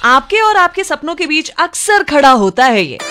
आपके और आपके सपनों के बीच अक्सर खड़ा होता है ये।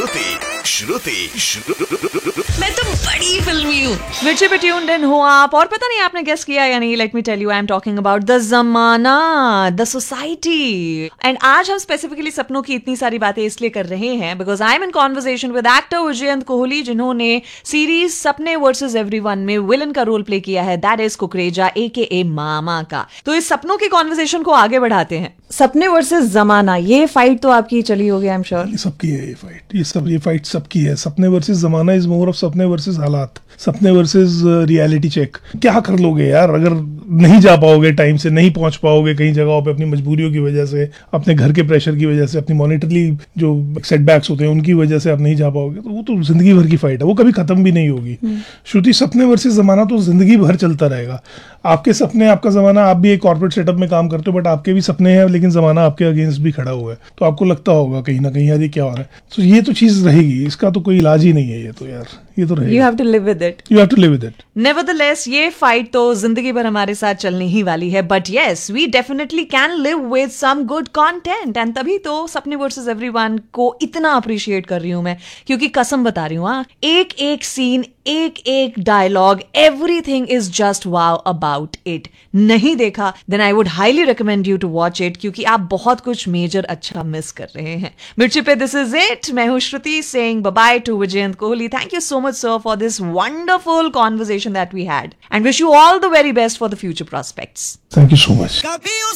मैं तो बड़ी फिल्मी हूँ। मिर्ची पे ट्यून्ड इन हो आप, और पता नहीं आपने गेस किया या नहीं, let me tell you, I am talking about the जमाना, द सोसाइटी। एंड आज हम स्पेसिफिकली सपनों की इतनी सारी बातें इसलिए कर रहे हैं because I am in conversation with actor Vijayant Kohli, जिन्होंने सीरीज सपने वर्सेस एवरीवन में विलन का रोल प्ले किया है, दैट इज कुकरेजा AKA मामा का। तो इस सपनों की कॉन्वर्सेशन को आगे बढ़ाते हैं। सपने वर्सेस जमाना, ये फाइट तो आपकी चली होगी आई एम श्योर। सबकी है ये फाइट, ये फाइट सबकी है। सपने वर्सेस जमाना इज मोर ऑफ सपने वर्सेस हालात, सपने वर्सेस रियलिटी चेक। क्या कर लोगे यार अगर नहीं जा पाओगे, टाइम से नहीं पहुंच पाओगे कहीं जगहों पे, अपनी मजबूरियों की वजह से, अपने घर के प्रेशर की वजह से, अपनी मॉनिटरली जो सेटबैक्स होते हैं उनकी वजह से आप नहीं जा पाओगे, तो वो तो जिंदगी भर की फाइट है, वो कभी खत्म भी नहीं होगी। श्रुति, सपने वर्सेस जमाना तो जिंदगी भर चलता रहेगा। आपके सपने, आपका जमाना, आप भी एक कॉर्पोरेट सेटअप में काम करते हो बट आपके भी सपने हैं, लेकिन जमाना आपके अगेंस्ट भी खड़ा हुआ है, तो आपको लगता होगा कहीं ना कहीं यार ये क्या हो रहा है। तो ये तो चीज रहेगी, इसका तो कोई इलाज ही नहीं है। ये तो यार ये तो रहेगा। You have to live with it. You have to live with it. Nevertheless, ये फाइट तो जिंदगी भर हमारे साथ चलने ही वाली है, but yes, we definitely can live with some good content. And तभी तो सपने वर्सेस एवरीवन को इतना अप्रिशिएट कर रही हूं मैं, क्योंकि कसम बता रही हूँ, हाँ, एक एक सीन, एक एक dialogue, everything is just wow about it. नहीं देखा then I would highly recommend you to watch it, क्योंकि आप बहुत कुछ मेजर अच्छा मिस कर रहे हैं। मिर्ची पे दिस इज इट। मैं हूं श्रुति saying bye by two Vijayant Kohli. Thank you so much, sir, for this wonderful conversation that we had, and wish you all the very best for the future prospects. Thank you so much.